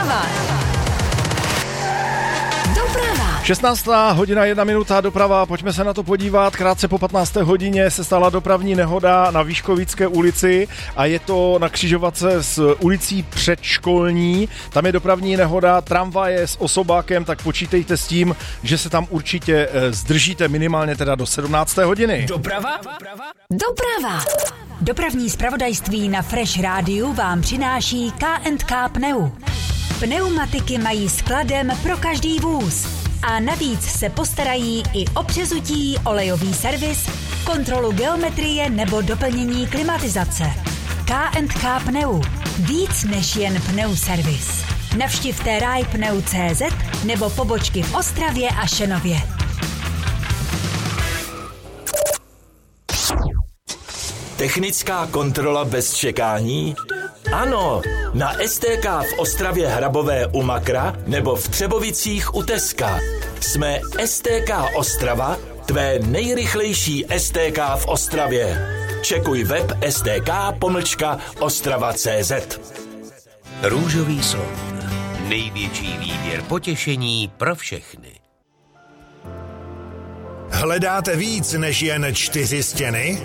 Doprava. 16. hodina 1 minuta doprava, pojďme se na to podívat. Krátce po 15. hodině se stala dopravní nehoda na Výškovické ulici a je to na křižovatce s ulicí Předškolní. Tam je dopravní nehoda, tramvaje s osobákem, tak počítejte s tím, že se tam určitě zdržíte minimálně teda do 17. hodiny. Doprava. Dopravní zpravodajství na Fresh Rádiu vám přináší K&K Pneu. Pneumatiky mají skladem pro každý vůz. A navíc se postarají i o přezutí, olejový servis, kontrolu geometrie nebo doplnění klimatizace. K&K Pneu. Víc než jen pneuservis. Navštivte rajpneu.cz nebo pobočky v Ostravě a Šenově. Technická kontrola bez čekání? Ano, na STK v Ostravě Hrabové u Makra nebo v Třebovicích u Teska. Jsme STK Ostrava, tvé nejrychlejší STK v Ostravě. Čekuj web stk-ostrava.cz. Růžový slon. Největší výběr potěšení pro všechny. Hledáte víc než jen 4 stěny?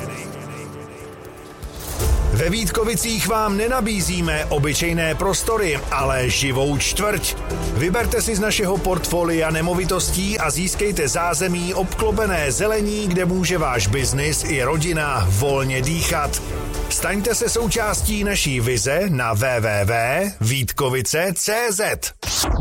Ve Vítkovicích vám nenabízíme obyčejné prostory, ale živou čtvrť. Vyberte si z našeho portfolia nemovitostí a získejte zázemí obklopené zelení, kde může váš biznis i rodina volně dýchat. Staňte se součástí naší vize na www.vítkovice.cz.